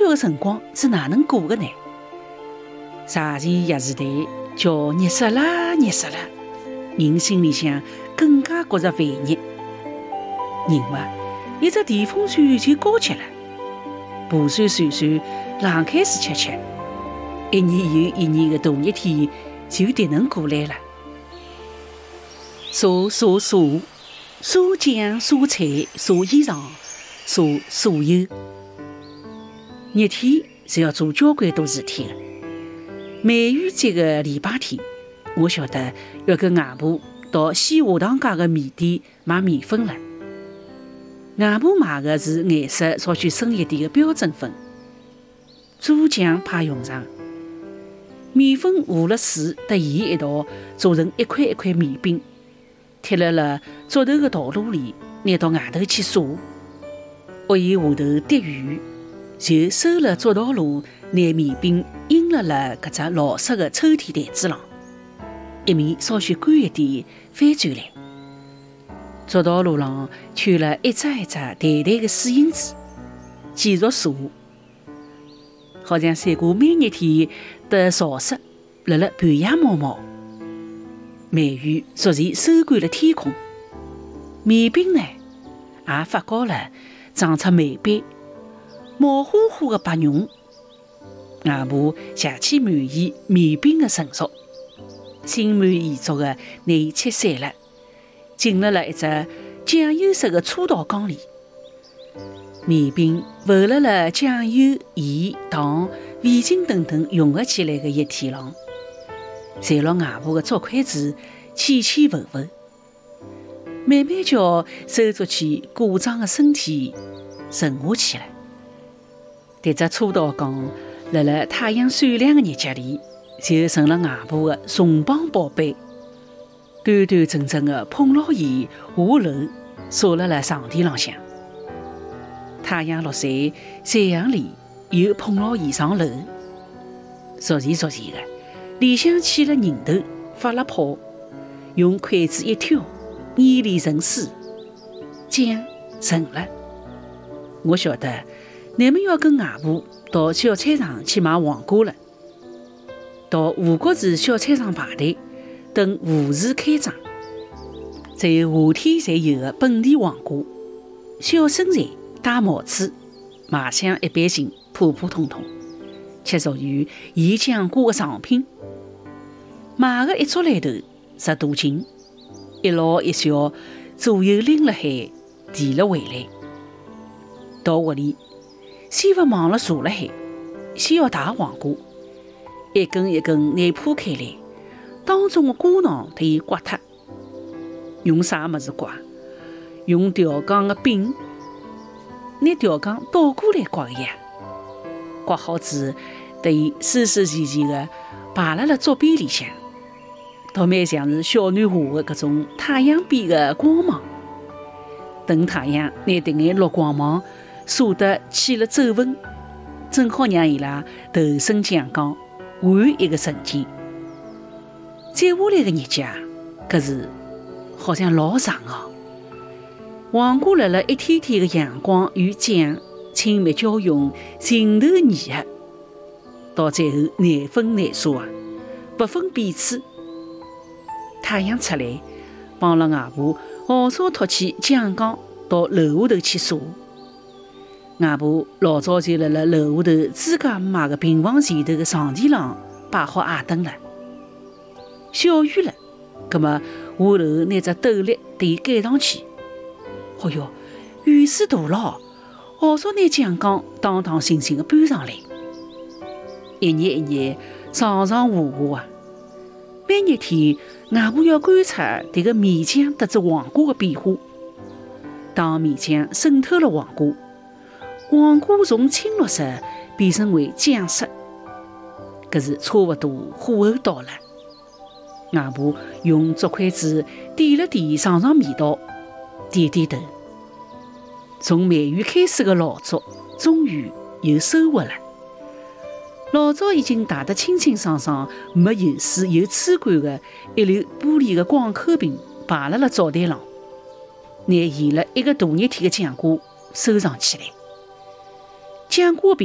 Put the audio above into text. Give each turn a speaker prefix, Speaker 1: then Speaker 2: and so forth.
Speaker 1: 月的辰光是哪能过的呢？茶前夜市台叫热死啦，热死了，人心里向更加觉着烦热。人嘛，一只电风扇就高级了，蒲扇扇扇，冷开水吃吃，一年又一年的大热天就迭能过来了。茶酱茶菜茶衣裳茶所有。热天是要做交关多事体的。梅雨节的礼拜天，我晓得要跟外婆到西华堂街的面店买面粉了。外婆买的是颜色稍许深一点的标准粉，猪酱派用场。面粉和了水和盐一道做成一块一块面饼，贴了桌头的陶炉里，拿到外头去晒。屋檐下头滴雨，就收了竹陶炉，拿面饼印了搿只老式的抽屉台子上，一面稍许干一点，翻转来。竹陶炉上圈了一只一只淡淡的水印子，继续晒，好像晒过每日天的潮湿，辣半夜毛毛。梅雨逐渐收干了天空，面饼呢也发高了，长出梅斑，毛乎乎的白绒。外婆邪气满意面饼的成熟，心满意足的拿伊切散了，浸了一只酱油色的粗陶缸里。面饼浮了酱油、盐、糖、味精等等融合起来的液体上，缠牢外婆的竹筷子起起伏伏，慢慢叫手足起鼓胀的身体沉下去了。迭只粗陶缸辣太阳闪亮的日节里，就成了外婆的重磅宝贝，端端正正的捧牢伊下楼洒了床垫浪向。太阳落山，夕阳里又捧牢伊上楼，逐渐的里向起了人头，发了泡，用筷子一挑，眼里成水，酱成了。我晓得乃们要跟外婆到小菜场去买黄瓜了，到吴国寺小菜场排队等吴氏开张。只有夏天才有的本地黄瓜，小身材，大帽子，卖相一般性，普普通通，却属于现讲过的上品。买的一撮来头10多斤，一老一小左右拎了海，提了回来。到屋里，先勿忙了查了海，先要洗黄瓜，一根一根拿破开来，当中的瓜囊得伊刮脱。用啥么子刮？用调缸的柄，拿调缸倒过来刮个呀。刮好之后，得伊整整齐齐的排辣竹边里向，倒蛮像是小囡画的搿种太阳边的光芒。等太阳拿迭眼绿光芒洒得起了皱纹，正好让伊拉头身降降，换一个神经。接下来的日节，搿是好像老长哦。黄瓜辣一天天的阳光与酱亲密交融，情投意合，到最后难分难舍啊，不分彼此。太阳出来，帮了外婆号召托起酱缸到楼下头去晒。外婆老早就辣楼下头自家买的平房前头的床垫上摆好矮凳了。小雨了，葛末下楼拿只斗笠对伊盖上去。哦哟，雨势大了，号召拿酱缸当当心心的搬上来。一日一日，上上下下啊。每日天，外婆要观察迭个面酱得知黄瓜的变化。当面酱渗透了黄瓜，黄瓜从青绿色变成为酱色，搿是差不多火候到了。外婆用竹筷子点了点上味道，点点头。从梅雨开始的老竹，终于有收获了。老早已经汏得清清爽爽，没油水又粗干的一流玻璃的广口瓶摆辣灶台上，拿腌了一个大热天的酱瓜收藏起来。酱瓜瓶